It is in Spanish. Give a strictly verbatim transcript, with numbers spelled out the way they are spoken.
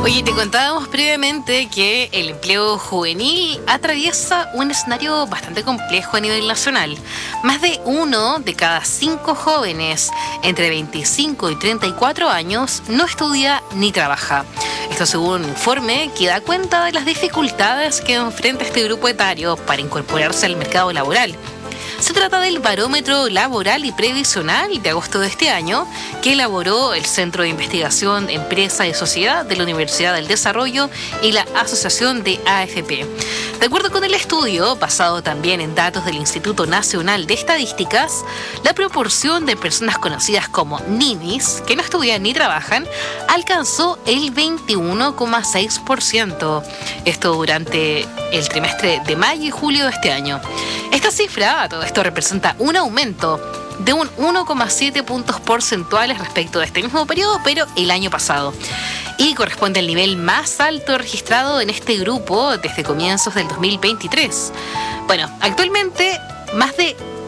Oye, te contábamos previamente que el empleo juvenil atraviesa un escenario bastante complejo a nivel nacional. Más de uno de cada cinco jóvenes entre veinticinco y treinta y cuatro años no estudia ni trabaja. Esto según un informe que da cuenta de las dificultades que enfrenta este grupo etario para incorporarse al mercado laboral. Se trata del Barómetro Laboral y Previsional de agosto de este año, que elaboró el Centro de Investigación Empresa y Sociedad de la Universidad del Desarrollo y la Asociación de A F P. De acuerdo con el estudio, basado también en datos del Instituto Nacional de Estadísticas, la proporción de personas conocidas como ninis, que no estudian ni trabajan, alcanzó el veintiuno coma seis por ciento. Esto durante el trimestre de mayo y julio de este año. Esta cifra, a todo esto, representa un aumento de un uno coma siete puntos porcentuales respecto de este mismo periodo, pero el año pasado. Y corresponde al nivel más alto registrado en este grupo desde comienzos del dos mil veintitrés. Bueno, actualmente más de